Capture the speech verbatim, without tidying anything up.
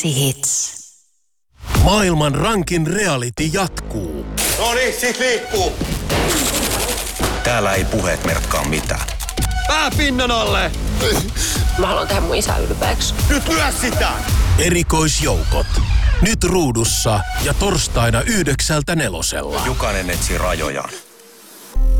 Hits. Maailman rankin reality jatkuu. Noniin, sit liikkuu. Täällä ei puheet merkkaa mitään. Pää pinnan alle! Mä haluan tehdä mun isä ylpeäksi. Nyt lyö sitä! Erikoisjoukot. Nyt ruudussa ja torstaina yhdeksältä nelosella. Jokainen etsii rajojaan.